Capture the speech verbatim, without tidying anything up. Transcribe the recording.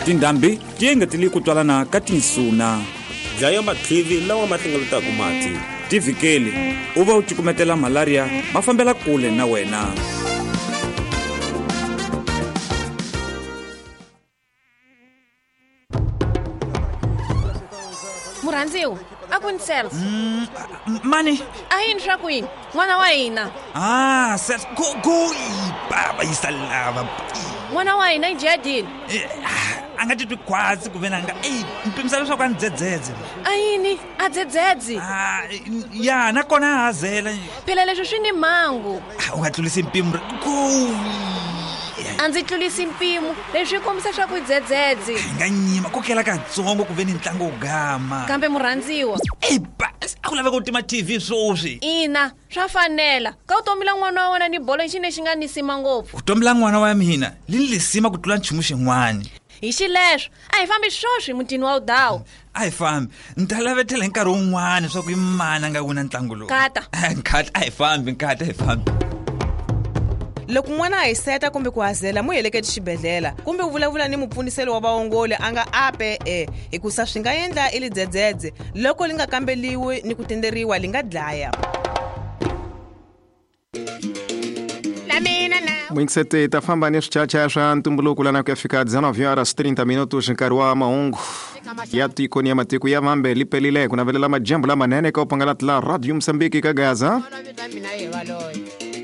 tindhambi ti engetele ku twalana ka tinsuna dlaya matlhivi lawa ma hlengeletaka mati tivikeli u va u tikumetela malaria ma fambela kule na wena. Murandziwa, aku ni Sels. Mm, mani? Ayini swa kwini? N'wana wa hina. Ah, Sels, go go baba yisalava. N'wana wa hina ijadile. Eh, anga titwi kwatsi ku vena nga eh mpimisana swa ku ani dzedzedze. Ayini, a dzedzedze. Ah, ya na kona hazela. Phela leswi swi ni mangu. U nga tlulisi mpimo go. A ndzi tlulisi mpimo leswi kombisa swa ku dzedzedze. Nga nyima ku kela ka dzongo ku veni ntlangu wo gama. Kambe Murandziwa. Eh ba, a ku lava ku tima T V swoswi. Ina, swa fanela. Ka u tomila n'wana wa wena ni bolo xi ne xi nga nisima ngopfu. U tomila n'wana wa mina, li lisima ku tlula nchumu xin'wana. Hi xileswo, a hi fambi swoswi mutini wa Udawu. A hi fambi, ntalavetela nkarhi wun'wana swa ku imana nga wina ntlangu lowu. Kata. Nkata a hi fambi, nkata a hi fambi. Loko n'wana a hi seta kumbe ku hazela mu heleketi xibedhlela kumbe u vulavula ni mupfuniseli wa vaongoli a nga ape e hikusa swi nga endla ili dzedzedze loko li nga kambeliwi ni ku tenderiwa li nga dlaya. Mwingisete ta famba ni swichacha swa ntumbuluko lana ku ya fika dezenove horas trinta minutos nkarhi wa mahungu ya tiko ni ya matiko ya mambe lipelile ku navelela majambo lamanene ka u pangalatela Radio Msambiki ka Gaza.